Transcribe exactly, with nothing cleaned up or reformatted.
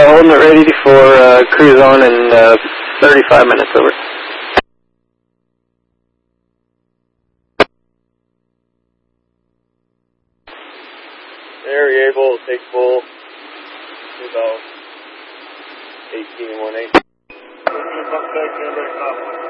holding it ready for uh, cruise on in uh, thirty-five minutes, over. There, you're able to take full to about eighteen one eight.